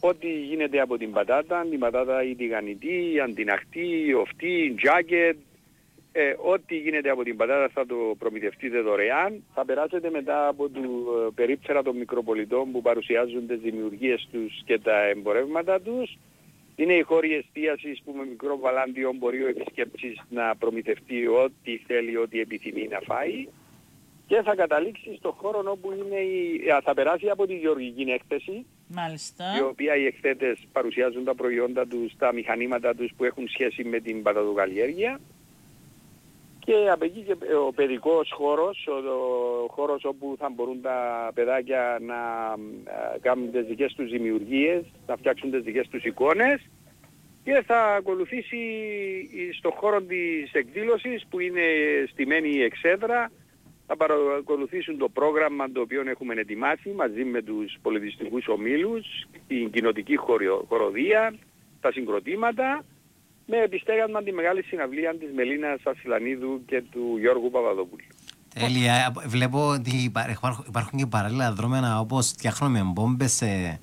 ό,τι γίνεται από την πατάτα η τηγανιτή, αντιναχτή, οφτή, τζάκετ, ό,τι γίνεται από την πατάτα θα το προμηθευτείτε δωρεάν. Θα περάσετε μετά από το περίπτερα των μικροπολιτών που παρουσιάζουν τις δημιουργίες τους και τα εμπορεύματα τους. Είναι οι χώροι εστίασης που με μικρό βαλάντιο μπορεί ο επισκέπτης να προμηθευτεί ό,τι θέλει, ό,τι επιθυμεί να φάει. Και θα καταλήξει στον χώρο όπου θα περάσει από τη γεωργική έκθεση. Μάλιστα. Η οποία οι εκθέτες παρουσιάζουν τα προϊόντα τους, τα μηχανήματα τους που έχουν σχέση με την πατατοκαλλιέργεια. Και από εκεί και ο παιδικός χώρος, ο χώρος όπου θα μπορούν τα παιδάκια να κάνουν τις δικές τους δημιουργίες, να φτιάξουν τις δικές τους εικόνες. Και θα ακολουθήσει στον χώρο της εκδήλωσης που είναι στημένη η εξέδρα. Θα παρακολουθήσουν το πρόγραμμα το οποίο έχουμε ετοιμάσει μαζί με τους πολιτιστικούς ομίλους, την κοινοτική χοροδία, τα συγκροτήματα, με επιστέγασμα τη μεγάλη συναυλία της Μελίνας Ασυλανίδου και του Γιώργου Παπαδόπουλου. Τέλεια. Βλέπω ότι υπάρχουν και παράλληλα δρόμενα, όπως φτιάχνουμε μπόμπες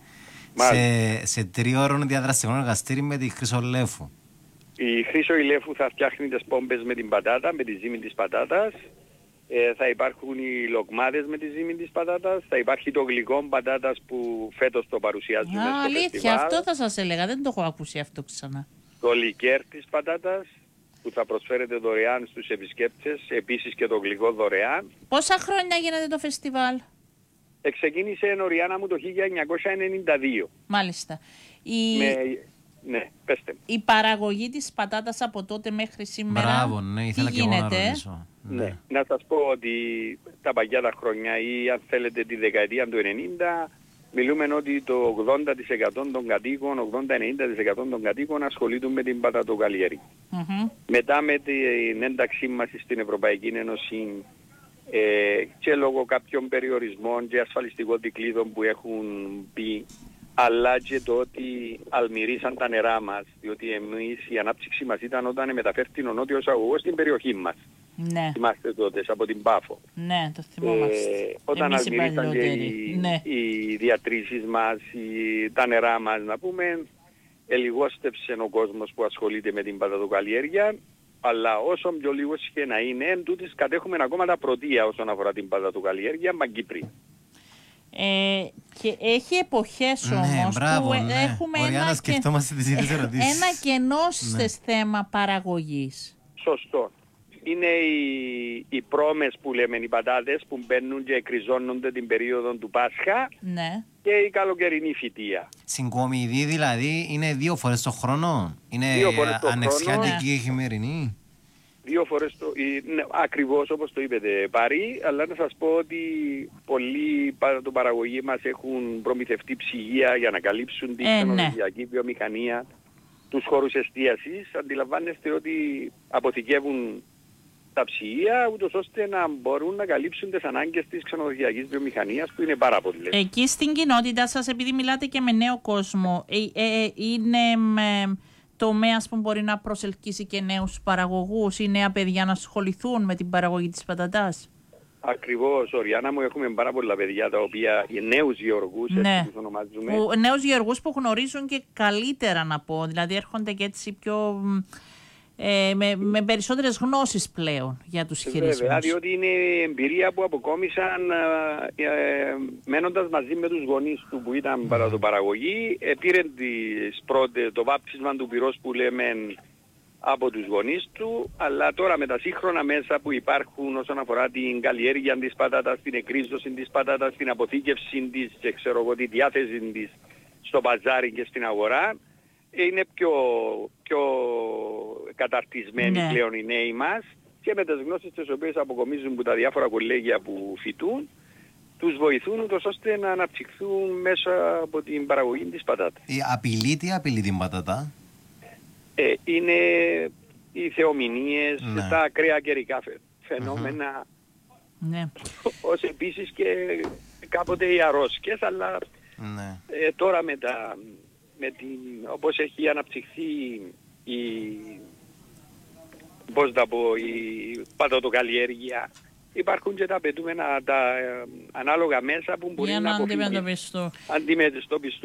σε 3ωρων διαδραστικών εργαστήρι με τη Χρυσολέφου. Η Χρυσολέφου θα φτιάχνει τις μπόμπες με την πατάτα, με τη ζύμη της πατάτας. Θα υπάρχουν οι λοκμάδες με τη ζύμη της πατάτας, θα υπάρχει το γλυκό πατάτας που φέτος το παρουσιάζουμε στο αλήθεια, φεστιβάλ. αυτό θα σας έλεγα, δεν το έχω ακούσει αυτό ξανά. Το λικέρ της πατάτας που θα προσφέρεται δωρεάν στους επισκέπτες, επίσης και το γλυκό δωρεάν. Πόσα χρόνια γίνεται το φεστιβάλ? Ξεκίνησε Οριάννα μου το 1992. Μάλιστα. Ναι, πέστε μου. Η παραγωγή της πατάτας από τότε μέχρι σήμερα. Μπράβο, ναι, ήθελα και εγώ να ρωτήσω. Ναι. Να σας πω ότι τα παλιά τα χρόνια ή αν θέλετε τη δεκαετία του 90 μιλούμε ότι το 80% των κατοίκων, 80-90% των κατοίκων ασχολούνται με την πατατοκαλλιέργεια. Μετά με την ένταξή μας στην Ευρωπαϊκή Ένωση και λόγω κάποιων περιορισμών και ασφαλιστικών δικλείδων που έχουν μπει, αλλά και το ότι αλμυρίσαν τα νερά μας, διότι εμείς η ανάπτυξη μας ήταν όταν μεταφέρθηκε ο νότιος αγωγός στην περιοχή μας. Ναι. Θυμάστε τότε από την Πάφο. Ναι, το θυμόμαστε. Όταν αλμυρίσαν και οι διατρήσεις μας, τα νερά μας, να πούμε, ελιγόστευσε ο κόσμος που ασχολείται με την πατατοκαλλιέργεια, αλλά όσο πιο λίγος και να είναι, εν τούτης κατέχουμε ακόμα τα πρωτεία όσον αφορά την πατατοκαλλιέργεια, Μαγκύπρη. Και έχει εποχές όμως που έχουμε ένα κενό σε θέμα παραγωγής. Σωστό. Είναι οι πρόμες που λέμε, οι πατάτες που μπαίνουν και εκριζώνονται την περίοδο του Πάσχα, ναι, και η καλοκαιρινή φυτεία. Συγκομιδή δηλαδή είναι 2 φορές το χρόνο? Είναι ανεξιάτικη ή χειμερινή? 2 φορές ναι, ακριβώς όπως το είπετε Πάρη, αλλά να σας πω ότι πολλοί πατατοπαραγωγοί μας έχουν προμηθευτεί ψυγεία για να καλύψουν την ξενοδοχειακή βιομηχανία, τους χώρους εστίασης. Αντιλαμβάνεστε ότι αποθηκεύουν τα ψυγεία ούτως ώστε να μπορούν να καλύψουν τις ανάγκες της ξενοδοχειακής βιομηχανίας που είναι πάρα πολλές. Εκεί στην κοινότητα σας, επειδή μιλάτε και με νέο κόσμο, είναι τομέας που μπορεί να προσελκύσει και νέους παραγωγούς ή νέα παιδιά να ασχοληθούν με την παραγωγή της πατατάς? Ακριβώς, Οριάννα μου, έχουμε πάρα πολλά παιδιά τα οποία, οι νέους γεωργούς, έτσι τους ονομάζουμε. Νέους γεωργούς που γνωρίζουν και καλύτερα, να πω, δηλαδή έρχονται και έτσι πιο... με περισσότερες γνώσεις πλέον για τους χειρισμούς. Βέβαια, διότι είναι εμπειρία που αποκόμισαν μένοντας μαζί με τους γονείς του που ήταν πατατοπαραγωγοί. Πήραν το βάπτισμα του πυρός που λέμε από τους γονείς του, αλλά τώρα με τα σύγχρονα μέσα που υπάρχουν όσον αφορά την καλλιέργεια της πατάτας, την εκρίζωση της πατάτας, την αποθήκευση της και ξέρω εγώ τη διάθεση της στο παζάρι και στην αγορά, είναι πιο καταρτισμένοι πλέον οι νέοι μας, και με τις γνώσεις τις οποίες αποκομίζουν από τα διάφορα κολέγια που φοιτούν, τους βοηθούν ούτως ώστε να αναπτυχθούν μέσα από την παραγωγή της πατάτας. Τι απειλεί την πατάτα? Είναι οι θεομηνίες, τα ακραία καιρικά φαινόμενα, ως επίσης και κάποτε οι αρρώσκες, αλλά τώρα όπως έχει αναψυχθεί η πατατοκαλλιέργεια, υπάρχουν και τα απαιτούμενα, τα ανάλογα μέσα που μπορεί να αντιμετωπιστούν